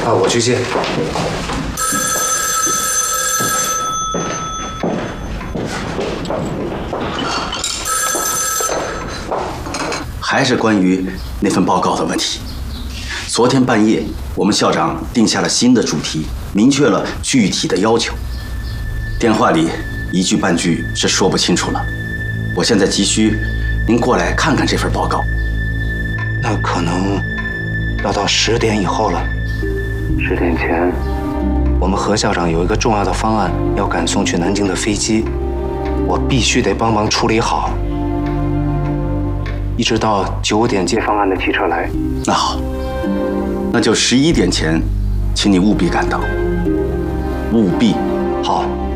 啊，我去接。 还是关于那份报告的问题。昨天半夜，我们校长定下了新的主题，明确了具体的要求。电话里一句半句是说不清楚了。我现在急需您过来看看这份报告。 那可能要到10点以后了。10点前，我们何校长有一个重要的方案要赶送去南京的飞机，我必须得帮忙处理好。一直到9点接方案的汽车来。 那好，那就11点前，请你务必赶到，务必。 好。